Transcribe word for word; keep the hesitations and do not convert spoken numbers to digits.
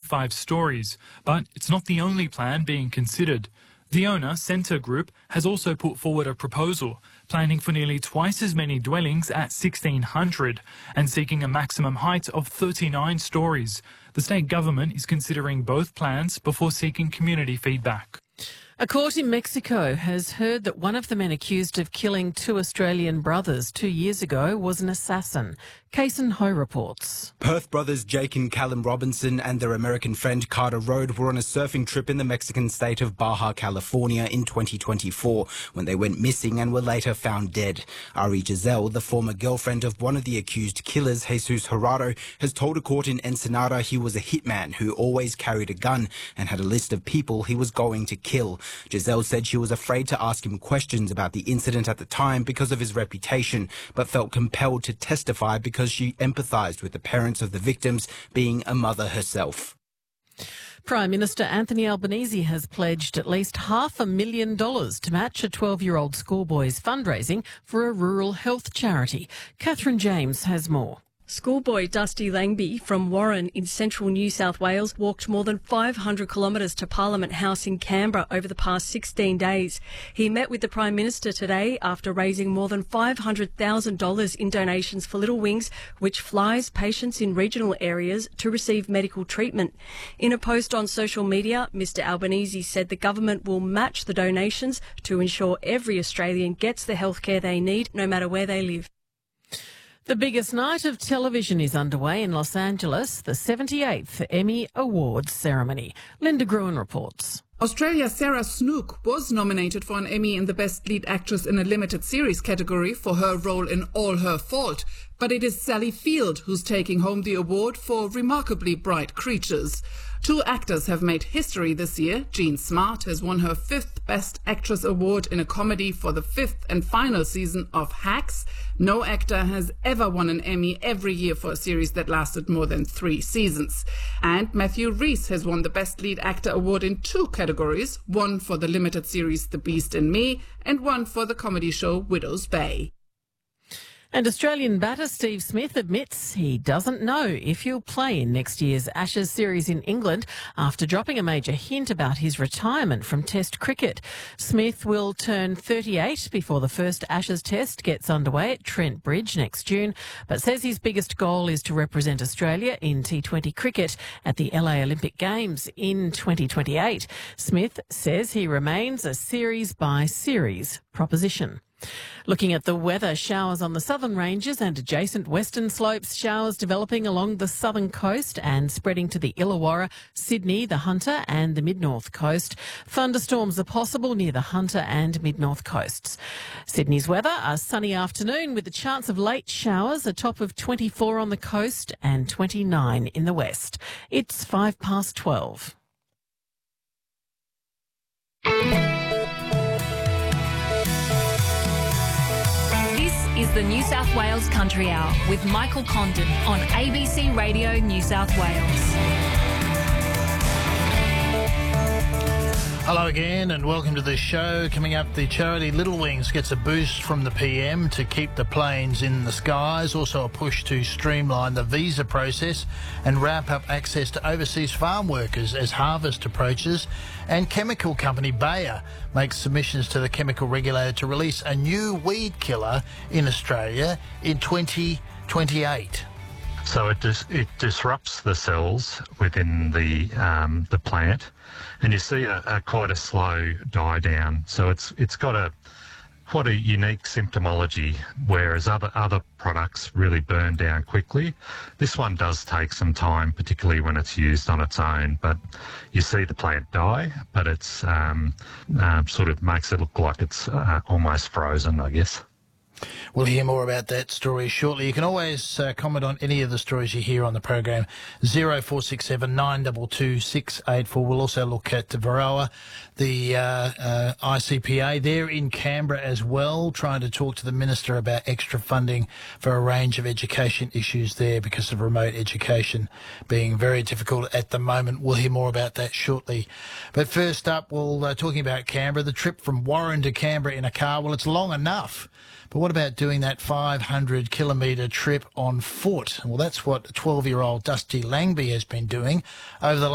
five stories, but it's not the only plan being considered. The owner, Centre Group, has also put forward a proposal, planning for nearly twice as many dwellings at sixteen hundred and seeking a maximum height of thirty-nine stories. The state government is considering both plans before seeking community feedback. A court in Mexico has heard that one of the men accused of killing two Australian brothers two years ago was an assassin. Kason Ho reports. Perth brothers Jake and Callum Robinson and their American friend Carter Rode were on a surfing trip in the Mexican state of Baja California in twenty twenty-four when they went missing and were later found dead. Ari Giselle, the former girlfriend of one of the accused killers, Jesus Gerardo, has told a court in Ensenada he was a hitman who always carried a gun and had a list of people he was going to kill. Giselle said she was afraid to ask him questions about the incident at the time because of his reputation, but felt compelled to testify because she empathised with the parents of the victims, being a mother herself. Prime Minister Anthony Albanese has pledged at least half a million dollars to match a twelve-year-old schoolboy's fundraising for a rural health charity. Catherine James has more. Schoolboy Dusty Langby from Warren in central New South Wales walked more than five hundred kilometres to Parliament House in Canberra over the past sixteen days. He met with the Prime Minister today after raising more than five hundred thousand dollars in donations for Little Wings, which flies patients in regional areas to receive medical treatment. In a post on social media, Mr Albanese said the government will match the donations to ensure every Australian gets the healthcare they need, no matter where they live. The biggest night of television is underway in Los Angeles, the seventy-eighth Emmy Awards ceremony. Linda Gruen reports. Australia's Sarah Snook was nominated for an Emmy in the Best Lead Actress in a Limited Series category for her role in All Her Fault, but it is Sally Field who's taking home the award for Remarkably Bright Creatures. Two actors have made history this year. Jean Smart has won her fifth Best Actress award in a comedy for the fifth and final season of Hacks. No actor has ever won an Emmy every year for a series that lasted more than three seasons. And Matthew Rhys has won the Best Lead Actor award in two categories, one for the limited series The Beast in Me and one for the comedy show Widow's Bay. And Australian batter Steve Smith admits he doesn't know if he'll play in next year's Ashes series in England after dropping a major hint about his retirement from Test cricket. Smith will turn thirty-eight before the first Ashes Test gets underway at Trent Bridge next June, but says his biggest goal is to represent Australia in T twenty cricket at the L A Olympic Games in twenty twenty-eight. Smith says he remains a series-by-series proposition. Looking at the weather, showers on the southern ranges and adjacent western slopes, showers developing along the southern coast and spreading to the Illawarra, Sydney, the Hunter and the mid-north coast. Thunderstorms are possible near the Hunter and mid-north coasts. Sydney's weather, a sunny afternoon with the chance of late showers, a top of twenty-four on the coast and twenty-nine in the west. It's five past twelve. Is the New South Wales Country Hour with Michael Condon on A B C Radio New South Wales. Hello again and welcome to the show. Coming up, the charity Little Wings gets a boost from the P M to keep the planes in the skies. Also a push to streamline the visa process and ramp up access to overseas farm workers as harvest approaches. And chemical company Bayer makes submissions to the chemical regulator to release a new weed killer in Australia in twenty twenty-eight. So it dis- it disrupts the cells within the um, the plant, and you see a, a quite a slow die down. So it's it's got a quite a unique symptomology, whereas other other products really burn down quickly. This one does take some time, particularly when it's used on its own. But you see the plant die, but it's um, uh, sort of makes it look like it's uh, almost frozen, I guess. We'll hear more about that story shortly. You can always uh, comment on any of the stories you hear on the program. zero four six seven nine two two six eight four. We'll also look at Varroa, the uh, uh, I C P A. They're in Canberra as well, trying to talk to the Minister about extra funding for a range of education issues there because of remote education being very difficult at the moment. We'll hear more about that shortly. But first up, we'll uh, talking about Canberra, the trip from Warren to Canberra in a car. Well, it's long enough. But what about doing that five hundred kilometre trip on foot? Well, that's what twelve-year-old Dusty Langby has been doing over the